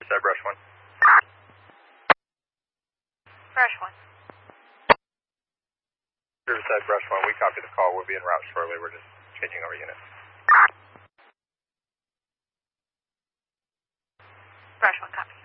Riverside Brush 1. Brush 1. Riverside Brush 1, we copy the call. We'll be en route shortly. We're just changing over units. Brush 1, copy.